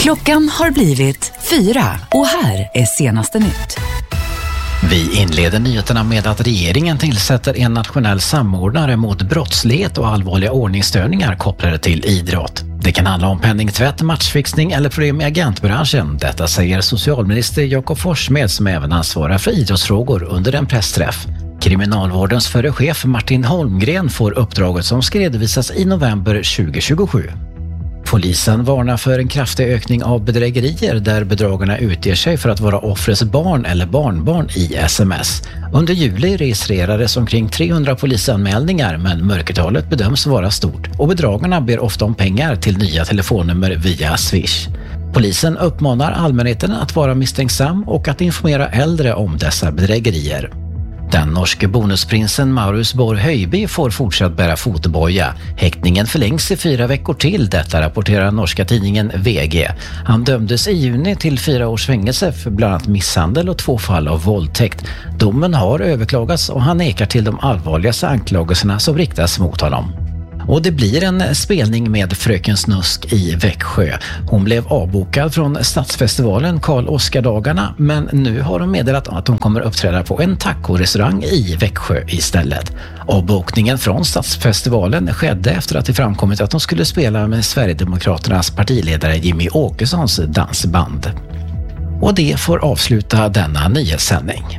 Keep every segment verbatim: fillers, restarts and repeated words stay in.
Klockan har blivit fyra och här är senaste nytt. Vi inleder nyheterna med att regeringen tillsätter en nationell samordnare mot brottslighet och allvarliga ordningsstörningar kopplade till idrott. Det kan handla om penningtvätt, matchfixning eller problem i agentbranschen. Detta säger socialminister Jakob Forssmed som även ansvarar för idrottsfrågor under en pressträff. Kriminalvårdens förre chef Martin Holmgren får uppdraget som ska redovisas i november tjugohundratjugosju. Polisen varnar för en kraftig ökning av bedrägerier där bedragarna utger sig för att vara offrets barn eller barnbarn i sms. Under juli registrerades omkring trehundra polisanmälningar men mörkertalet bedöms vara stort och bedragarna ber ofta om pengar till nya telefonnummer via Swish. Polisen uppmanar allmänheten att vara misstänksam och att informera äldre om dessa bedrägerier. Den norske bonusprinsen Maurus Borg Høiby får fortsatt bära fotboja. Häktningen förlängs i fyra veckor till, detta rapporterar norska tidningen V G. Han dömdes i juni till fyra års fängelse för bland annat misshandel och två fall av våldtäkt. Domen har överklagats och han nekar till de allvarligaste anklagelserna som riktas mot honom. Och det blir en spelning med Fröken Snusk i Växjö. Hon blev avbokad från Stadsfestivalen Karl Oskar-dagarna, men nu har hon meddelat att hon kommer uppträda på en taco-restaurang i Växjö istället. Avbokningen från Stadsfestivalen skedde efter att det framkommit att hon skulle spela med Sverigedemokraternas partiledare Jimmy Åkessons dansband. Och det får avsluta denna nyhetssändning.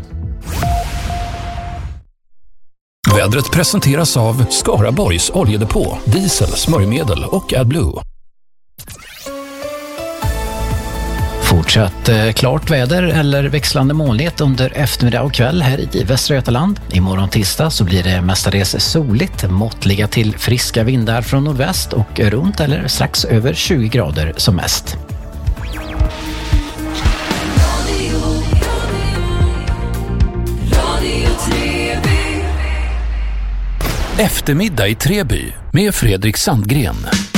Vädret presenteras av Skaraborgs oljedepå, diesel, smörjmedel och AdBlue. Fortsatt eh, klart väder eller växlande molnighet under eftermiddag och kväll här i Västra Götaland. Imorgon tisdag så blir det mestadels soligt, måttliga till friska vindar från nordväst och runt eller strax över tjugo grader som mest. Eftermiddag i Treby med Fredrik Sandgren.